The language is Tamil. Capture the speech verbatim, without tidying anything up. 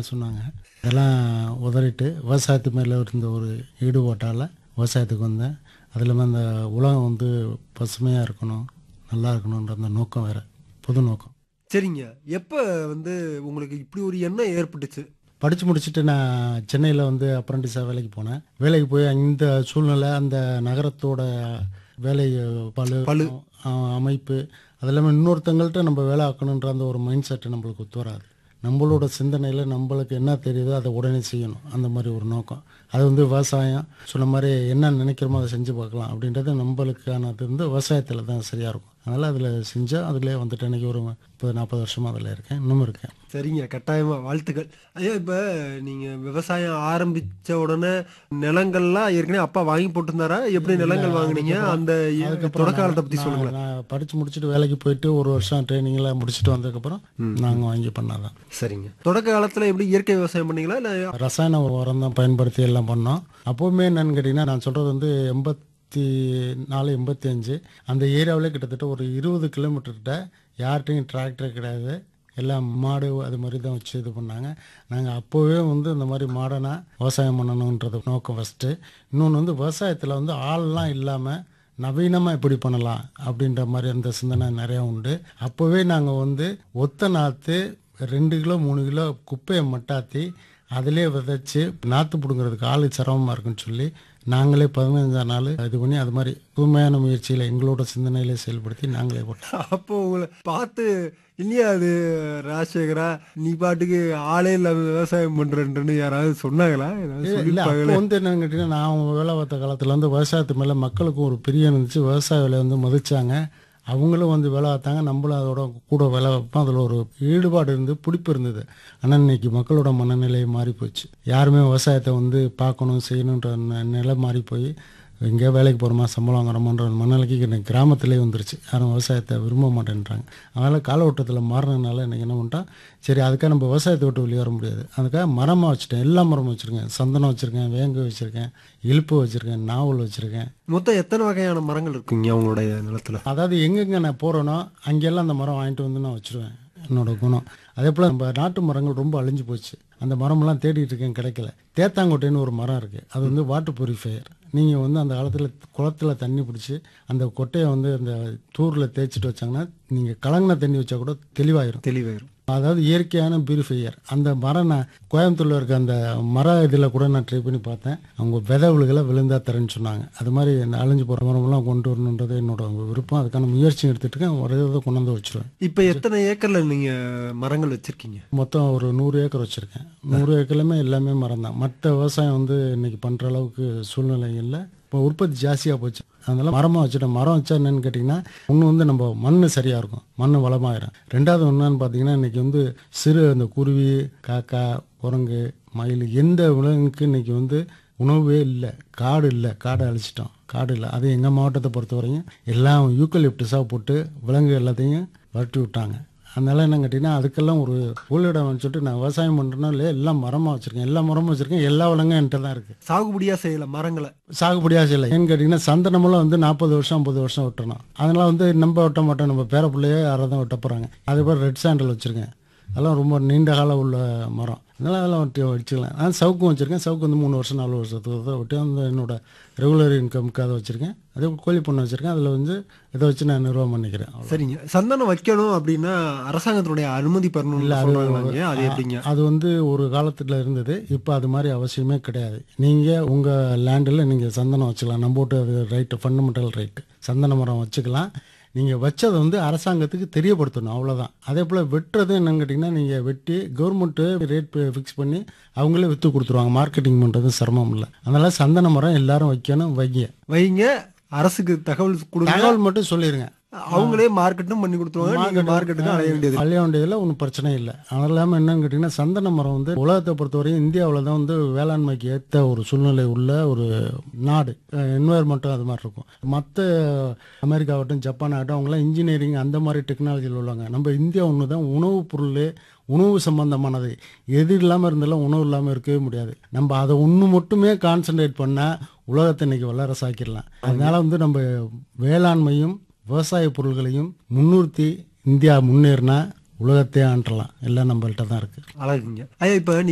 தான் சொன்னாங்க. இதெல்லாம் உதறிட்டு விவசாயத்து மேலே இருந்த ஒரு ஈடுபாட்டால் விவசாயத்துக்கு வந்தேன். அது இல்லாமல் அந்த உலகம் வந்து பசுமையாக இருக்கணும், நல்லா இருக்கணுன்ற அந்த நோக்கம் வேறு, பொது நோக்கம். சரிங்க. எப்போ வந்து உங்களுக்கு இப்படி ஒரு எண்ணம் ஏற்பட்டுச்சு? படித்து முடிச்சுட்டு நான் சென்னையில் வந்து அப்ரண்டிஸாக வேலைக்கு போனேன். வேலைக்கு போய் இந்த சூழ்நிலை, அந்த நகரத்தோட வேலை பளு பளு. அ- அமைப்பு, அது இல்லாமல் இன்னொருத்தங்கள்ட்ட நம்ம வேலை ஆக்கணுன்ற அந்த ஒரு மைண்ட் செட்டு நம்மளுக்கு ஒத்து வராது. நம்மளோட சிந்தனையில் நம்மளுக்கு என்ன தெரியுதோ அதை உடனே செய்யணும், அந்த மாதிரி ஒரு நோக்கம். அது வந்து விவசாயம் சொன்ன மாதிரி என்ன நினைக்கிறோமோ அதை செஞ்சு பார்க்கலாம் அப்படின்றது நம்மளுக்கானது வந்து விவசாயத்தில் தான் சரியாக இருக்கும். அதனால் அதில் செஞ்சால் அதிலே வந்துட்டு இன்றைக்கி ஒரு முப்பது நாற்பது வருஷமாக அதில் இருக்கேன், இன்னும் இருக்கேன். சரிங்க, கட்டாயமா வாழ்த்துக்கள். ஐயா, இப்போ நீங்கள் விவசாயம் ஆரம்பித்த உடனே நிலங்கள்லாம் ஏற்கனவே அப்பா வாங்கி போட்டிருந்தாரா? எப்படி நிலங்கள் வாங்குனீங்க? அந்த தொடக்க காலத்தை பற்றி சொல்லுங்களேன். நான் படித்து முடிச்சுட்டு வேலைக்கு போயிட்டு ஒரு வருஷம் ட்ரைனிங்லாம் முடிச்சுட்டு வந்ததுக்கப்புறம் நாங்கள் வாங்கி பண்ணாதான். சரிங்க. தொடக்க காலத்தில் எப்படி இயற்கை விவசாயம் பண்ணீங்களா இல்லை? ரசாயன உரம் தான் பயன்படுத்தி எல்லாம் பண்ணோம். அப்போவுமே என்னன்னு கேட்டிங்கன்னா, நான் சொல்கிறது வந்து எண்பத்தி நாலு எண்பத்தி அஞ்சு அந்த ஏரியாவிலே கிட்டத்தட்ட ஒரு இருபது கிலோமீட்டர்கிட்ட யார்கிட்டையும் டிராக்டர் கிடையாது, எல்லாம் மாடு அது மாதிரி தான் வச்சு இது பண்ணாங்க. நாங்கள் அப்போவே வந்து இந்த மாதிரி மாடனாக விவசாயம் பண்ணணுன்றது நோக்கம் ஃபஸ்ட்டு. இன்னொன்று வந்து விவசாயத்தில் வந்து ஆள்லாம் இல்லாமல் நவீனமாக எப்படி பண்ணலாம் அப்படின்ற மாதிரி அந்த சிந்தனை நிறையா உண்டு. அப்போவே நாங்கள் வந்து ஒத்த நாற்று ரெண்டு கிலோ மூணு கிலோ குப்பையை மட்டாத்தி அதிலே விதைச்சி நாற்று பிடுங்கிறதுக்கு ஆள் சிரமமாக இருக்குன்னு சொல்லி நாங்களே பதினஞ்சாம் நாள் இது பண்ணி அது மாதிரி தூய்மையான முயற்சியில் எங்களோட சிந்தனையிலே செயல்படுத்தி நாங்களே போட்டோம். அப்போ உங்களை பார்த்து இல்லையா அது ராஜசேகரா, நீ பாட்டுக்கு ஆளே இல்லாம விவசாயம் பண்றேன்னு யாராவது சொன்னாங்களா? ஏதாவது இல்லை, சொல்லியிருப்பாங்களே. அப்போ வந்து என்னன்னு கேட்டிங்கன்னா, நான் வேலை பார்த்த காலத்தில் வந்து விவசாயத்து மேலே மக்களுக்கும் ஒரு பிரியம் இருந்துச்சு. விவசாய வேலையை வந்து மதித்தாங்க, அவங்களும் வந்து வேலை பார்த்தாங்க, நம்மளும் அதோட கூட வேலை வைப்போம். அதில் ஒரு ஈடுபாடு இருந்து பிடிப்பு இருந்தது. ஆனால் இன்னைக்கு மக்களோட மனநிலை மாறி போச்சு. யாருமே விவசாயத்தை வந்து பார்க்கணும் செய்யணுன்ற ந- நிலை மாறி போய் எங்கேயோ வேலைக்கு போகிறோமா சம்பளம் வாங்குறோமான்ற மனநிலைக்கு இன்னைக்கு கிராமத்திலே வந்துருச்சு. யாரும் விவசாயத்தை விரும்ப மாட்டேன்றாங்க. அதனால் காலகட்டத்தில் மாறினதுனால இன்றைக்கி என்ன பண்ணிட்டோம், சரி அதுக்காக நம்ம விவசாயத்தை விட்டு வெளியே வர முடியாது, அதுக்காக மரமாக வச்சுட்டேன். எல்லா மரமும் வச்சுருக்கேன். சந்தனம் வச்சுருக்கேன், வேங்கு வச்சுருக்கேன், இலுப்பு வச்சுருக்கேன், நாவல் வச்சுருக்கேன். மொத்தம் எத்தனை வகையான மரங்கள் இருக்குங்க உங்களுடைய நிலத்துல? அதாவது எங்கெங்கே நான் போகிறேனோ அங்கெல்லாம் அந்த மரம் வாங்கிட்டு வந்து நான் வச்சுருவேன். என்னோட குணம். அதே போல் நம்ம நாட்டு மரங்கள் ரொம்ப அழிஞ்சு போச்சு. அந்த மரமெல்லாம் தேடிட்டு இருக்கேன், கிடைக்கல. தேத்தாங்கொட்டைன்னு ஒரு மரம் இருக்குது, அது வந்து வாட்டர் ப்யூரிஃபையர். நீங்கள் வந்து அந்த காலத்தில் குளத்தில் தண்ணி பிடிச்சி அந்த கொட்டையை வந்து அந்த தூரில் தேய்ச்சிட்டு வச்சாங்கன்னா நீங்கள் கலங்கின தண்ணி வச்சா கூட தெளிவாயிரும். தெளிவாயிரும். அதாவது இயற்கையான பியூரிஃபையர். அந்த மரம் நான் கோயம்புத்தூரில் இருக்க அந்த மர இதில் கூட நான் ட்ரை பண்ணி பார்த்தேன். அவங்க விதை விழுகலை, விழுந்தா தரேன்னு சொன்னாங்க. அது மாதிரி இந்த அழிஞ்சு போகிற மரமெல்லாம் கொண்டு வரணுன்றது என்னோட விருப்பம். அதுக்கான முயற்சி எடுத்துகிட்டு இருக்கேன். ஒரே இதை கொண்டு வந்து வச்சுருவேன். இப்போ எத்தனை ஏக்கர்ல நீங்க மரங்கள் வச்சிருக்கீங்க? மொத்தம் ஒரு நூறு ஏக்கர் வச்சுருக்கேன். நூறு ஏக்கர்லையுமே எல்லாமே மரம் தான். மற்ற விவசாயம் வந்து இன்னைக்கு பண்ணுற அளவுக்கு சூழ்நிலை இல்லை. இப்போ உற்பத்தி ஜாஸ்தியாக போச்சு, அதனால மரமாக வச்சுட்டேன். மரம் வச்சா என்னன்னு கேட்டிங்கன்னா, ஒன்று வந்து நம்ம மண் சரியாக இருக்கும், மண் வளமாயிரும். ரெண்டாவது என்னன்னு பார்த்தீங்கன்னா, இன்றைக்கி வந்து சிறு அந்த குருவி, காக்கா, குரங்கு, மயில், எந்த விலங்குக்கு இன்றைக்கி வந்து உணவே இல்லை. காடு இல்லை, காடை அழிச்சிட்டோம். காடு இல்லை. அது எங்கள் மாவட்டத்தை பொறுத்த வரையும் எல்லாம் யூக்கலிப்டஸாக போட்டு விலங்கு எல்லாத்தையும் விரட்டி விட்டாங்க. அதனால என்ன கேட்டிங்கன்னா, அதுக்கெல்லாம் ஒரு புல்லிடம் சொல்லிட்டு நான் விவசாயம் பண்ணுறேன்னா இல்லையா, எல்லாம் மரமாக வச்சுருக்கேன். எல்லா மரமும் வச்சுருக்கேன். எல்லா விலங்கும் என்கிட்ட தான் இருக்குது. சாகுபடியா செய்யல மரங்களை? சாகுபடியாக செய்யலை. ஏன்னு கேட்டிங்கன்னா, சந்தனமெல்லாம் வந்து நாற்பது வருஷம் ஐம்பது வருஷம் வெட்டணும். அதனால் வந்து நம்ம வெட்ட மாட்டோம், நம்ம பேர பிள்ளையே யாராவது தான் வெட்ட போகிறாங்க. அதே போல் ரெட் சாண்டல் வச்சுருக்கேன். அதெல்லாம் ரொம்ப நீண்ட காலம் உள்ள மரம். அதனால் அதெல்லாம் வெட்டி வச்சுக்கலாம். நான் சவுக்கும் வச்சுருக்கேன். சவுக்கு வந்து மூணு வருஷம் நாலு வருஷத்துக்கு தான் வெட்டி அந்த என்னோட ரெகுலர் இன்கம்க்கு அதை வச்சுருக்கேன். அதே கோழி பண்ணை வச்சுருக்கேன். அதில் வந்து இதை வச்சு நான் நிர்வாகம் பண்ணிக்கிறேன். சரிங்க. சந்தனம் வைக்கணும் அப்படின்னா அரசாங்கத்தினுடைய அனுமதி பெறணும். இல்லை, அது அது எப்படிங்க? அது வந்து ஒரு காலத்தில் இருந்தது. இப்போ அது மாதிரி அவசியமே கிடையாது. நீங்கள் உங்கள் லேண்டில் நீங்கள் சந்தனம் வச்சுக்கலாம். நம்ம போட்டு அது ரைட்டு, ஃபண்டமெண்டல் ரைட்டு. சந்தன மரம் வச்சுக்கலாம். நீங்கள் வச்சதை வந்து அரசாங்கத்துக்கு தெரியப்படுத்தணும், அவ்வளோதான். அதே போல் வெட்டுறது என்னன்னு கேட்டிங்கன்னா, நீங்கள் வெட்டி கவர்மெண்ட்டு ரேட் ஃபிக்ஸ் பண்ணி அவங்களே விற்று கொடுத்துருவாங்க. மார்க்கெட்டிங் பண்ணுறது சிரமம் இல்லை. அதனால் சந்தன மரம் எல்லாரும் வைக்கணும், வைங்க. வைங்க. அரசுக்கு தகவல் கொடுங்க. தகவல் மட்டும் சொல்லிடுங்க. அவங்களே மார்க்கெட்டும் பண்ணி கொடுத்துருவாங்க. மார்க்கெட்டுக்கு அலைய வேண்டியது அலைய வேண்டியதில் ஒன்றும் பிரச்சனை இல்லை. அது இல்லாமல் என்னன்னு கேட்டிங்கன்னா, சந்தன மரம் வந்து உலகத்தை பொறுத்தவரையும் இந்தியாவில் தான் வந்து வேளாண்மைக்கு ஏற்ற ஒரு சூழ்நிலை உள்ள ஒரு நாடு. என்வாயர்மெண்ட்டும் அது மாதிரி இருக்கும். மற்ற அமெரிக்காவட்டும் ஜப்பான் ஆகட்டும் அவங்களாம் இன்ஜினியரிங் அந்த மாதிரி டெக்னாலஜியில் உள்ளவங்க. நம்ம இந்தியா ஒன்று தான் உணவுப் பொருள், உணவு சம்பந்தமானது. எது இல்லாமல் இருந்தாலும் உணவு இல்லாமல் இருக்கவே முடியாது. நம்ம அதை ஒன்று மட்டுமே கான்சன்ட்ரேட் பண்ணால் உலகத்தை இன்னைக்கு வல்லரசாக்கிடலாம். அதனால வந்து நம்ம வேளாண்மையும் விவசாய பொருள்களையும் முன்னிறுத்தி இந்தியா முன்னேறினா உலகத்தையே ஆண்டலாம். எல்லாம் நம்மள்கிட்ட தான் இருக்குது. அழகுங்க. ஐயா, இப்போ